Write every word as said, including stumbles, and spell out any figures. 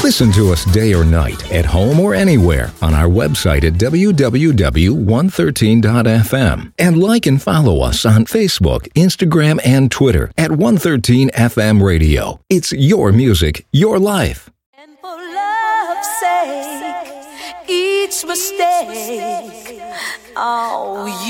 Listen to us day or night, at home or anywhere, on our website at w w w dot one thirteen dot f m. And like and follow us on Facebook, Instagram, and Twitter at one thirteen F M Radio. It's your music, your life. And for love's sake, each mistake, oh, you